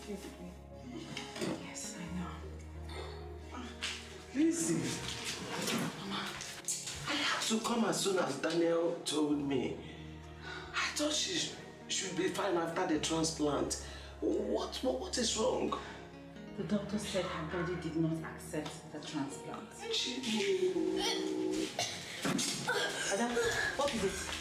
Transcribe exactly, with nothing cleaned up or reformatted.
Excuse me. Yes, I know. Lizzie. Mama, I had to come as soon as Daniel told me. I thought she should be fine after the transplant. What, what, what is wrong? The doctor said her body did not accept the transplant. She... Adam, what is it?